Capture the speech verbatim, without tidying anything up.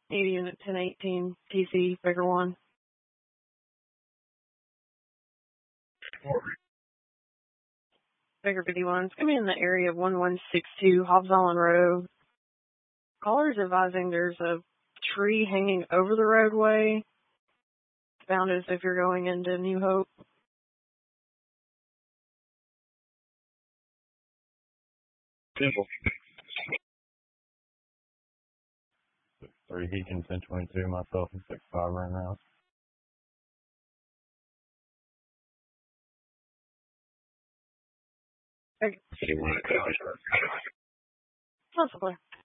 eighty unit ten eighteen T C, Baker one. Baker fifty-one. It's going to be in the area of one one six two Hobbs Island Road. Caller's advising there's a tree hanging over the roadway. Found as if you're going into New Hope. Simple. Three Heaton, ten twenty-two, myself, and six five running around. Okay. City one. Possibly.